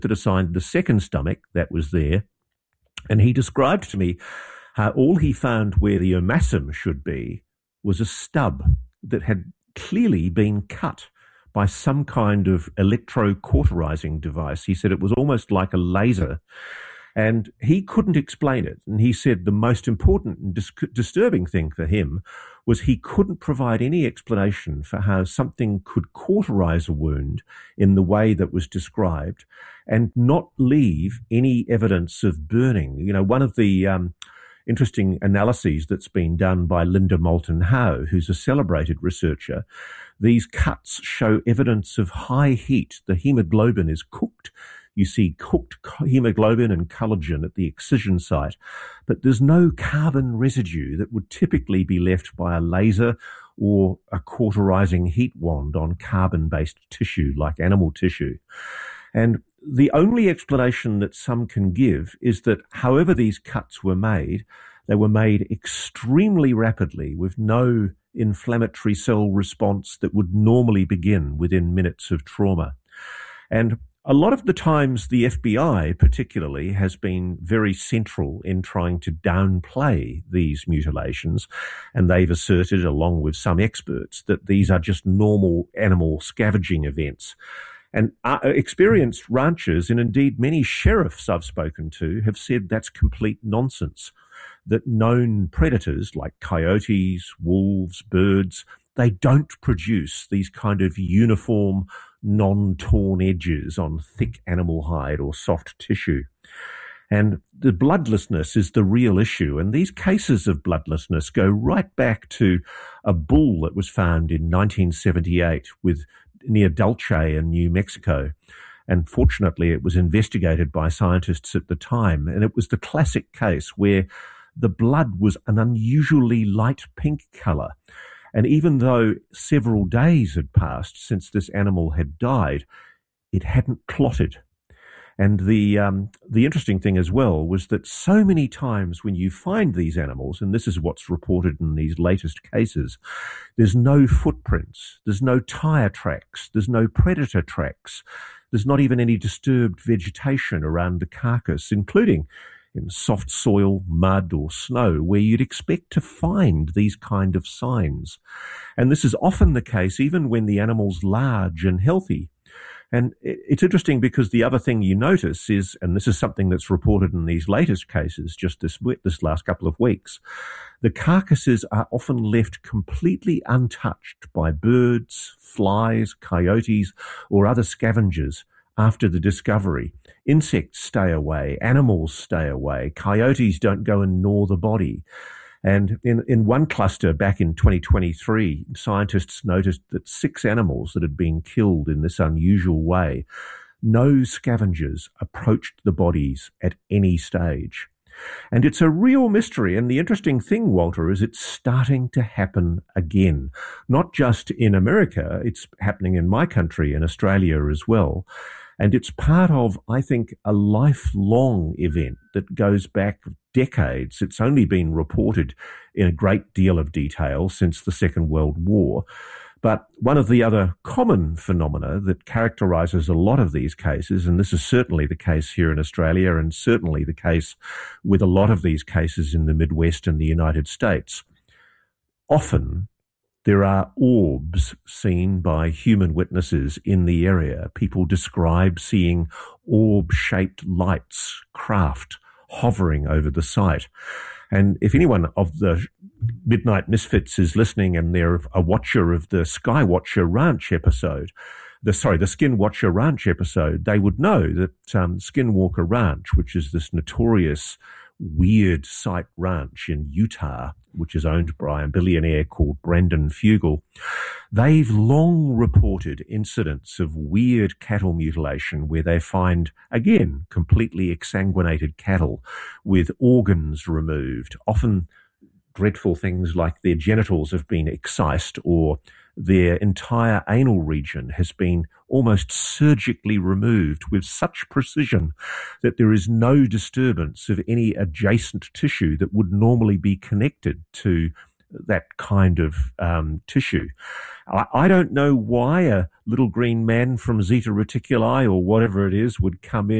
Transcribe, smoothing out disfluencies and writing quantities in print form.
assigned the second stomach that was there, and he described to me how all he found where the omasum should be was a stub that had clearly been cut by some kind of electrocauterizing device. He said it was almost like a laser, and he couldn't explain it. And he said the most important and disturbing thing for him was he couldn't provide any explanation for how something could cauterize a wound in the way that was described and not leave any evidence of burning. You know, one of the interesting analyses that's been done by Linda Moulton Howe, who's a celebrated researcher, these cuts show evidence of high heat. The hemoglobin is cooked. You see cooked hemoglobin and collagen at the excision site, but there's no carbon residue that would typically be left by a laser or a cauterizing heat wand on carbon-based tissue like animal tissue. And the only explanation that some can give is that however these cuts were made, they were made extremely rapidly with no inflammatory cell response that would normally begin within minutes of trauma. And a lot of the times the FBI particularly has been very central in trying to downplay these mutilations, and they've asserted, along with some experts, that these are just normal animal scavenging events. And experienced ranchers, and indeed many sheriffs I've spoken to, have said that's complete nonsense, that known predators like coyotes, wolves, birds, they don't produce these kind of uniform, non-torn edges on thick animal hide or soft tissue. And the bloodlessness is the real issue. And these cases of bloodlessness go right back to a bull that was found in 1978 near Dulce in New Mexico. And fortunately, it was investigated by scientists at the time. And it was the classic case where the blood was an unusually light pink color. And even though several days had passed since this animal had died, it hadn't clotted. And the interesting thing as well was that so many times when you find these animals, and this is what's reported in these latest cases, there's no footprints, there's no tire tracks, there's no predator tracks, there's not even any disturbed vegetation around the carcass, including in soft soil, mud or snow, where you'd expect to find these kind of signs. And this is often the case even when the animal's large and healthy. And it's interesting because the other thing you notice is, and this is something that's reported in these latest cases just this last couple of weeks, the carcasses are often left completely untouched by birds, flies, coyotes, or other scavengers after the discovery. Insects stay away, animals stay away, coyotes don't go and gnaw the body. And in one cluster back in 2023, scientists noticed that 6 animals that had been killed in this unusual way, no scavengers approached the bodies at any stage. And it's a real mystery. And the interesting thing, Walter, is it's starting to happen again. Not just in America, it's happening in my country, in Australia as well. And it's part of, I think, a lifelong event that goes back decades. It's only been reported in a great deal of detail since the Second World War. But one of the other common phenomena that characterizes a lot of these cases, and this is certainly the case here in Australia and certainly the case with a lot of these cases in the Midwest and the United States, often there are orbs seen by human witnesses in the area. People describe seeing orb-shaped lights, craft, hovering over the site. And if anyone of the Midnight Misfits is listening and they're a watcher of the Skywatcher Ranch episode, the Skinwalker Ranch episode, they would know that Skinwalker Ranch, which is this notorious weird site ranch in Utah, which is owned by a billionaire called Brandon Fugal, they've long reported incidents of weird cattle mutilation where they find, again, completely exsanguinated cattle with organs removed, often dreadful things like their genitals have been excised or their entire anal region has been almost surgically removed with such precision that there is no disturbance of any adjacent tissue that would normally be connected to that kind of tissue. I don't know why a little green man from Zeta Reticuli or whatever it is would come in